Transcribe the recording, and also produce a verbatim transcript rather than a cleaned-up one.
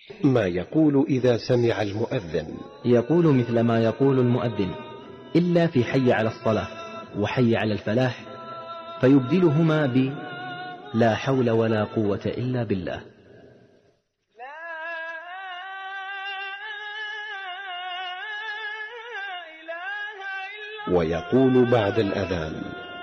ما يقول إذا سمع المؤذن؟ يقول مثل ما يقول المؤذن، إلا في حي على الصلاة وحي على الفلاح، فيبدلهما ب لا حول ولا قوة إلا بالله. ويقول بعد الأذان